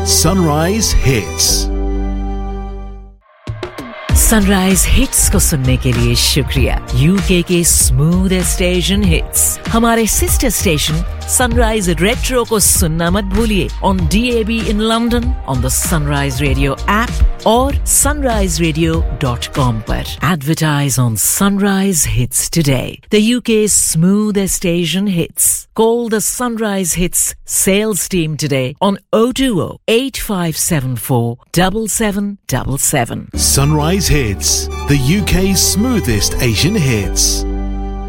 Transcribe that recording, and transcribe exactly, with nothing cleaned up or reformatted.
Sunrise Hits. Sunrise hits को सुनने के लिए शुक्रिया। यूके के स्मूथेस्ट एशियन हिट्स हमारे सिस्टर स्टेशन सनराइज रेट्रो को सुनना मत भूलिए on D A B in London, on the sunrise radio app और sunrise radio dot com पर। Advertise on Sunrise Hits today, the U K's smoothest Asian hits. Call the Sunrise Hits sales team today on oh two oh, eight five seven four, seven seven seven seven. Sunrise Hits, the U K's smoothest Asian hits.